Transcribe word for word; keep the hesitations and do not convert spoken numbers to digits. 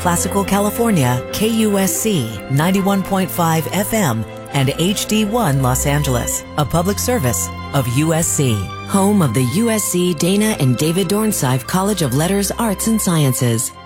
Classical California, K U S C ninety-one point five F M, and H D one Los Angeles, a public service of U S C. Home of the U S C Dana and David Dornsife College of Letters, Arts, and Sciences.